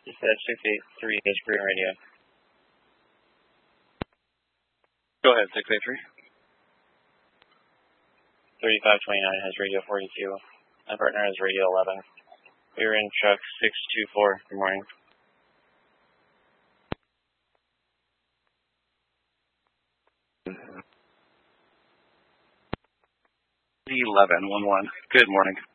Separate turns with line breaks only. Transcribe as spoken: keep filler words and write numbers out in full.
Dispatch six eight three H Green Radio.
Go ahead, six eight three.
thirty-five twenty-nine has radio forty-two. My partner has radio eleven. We are in truck six two four. Good morning.
eleven one one. Good morning.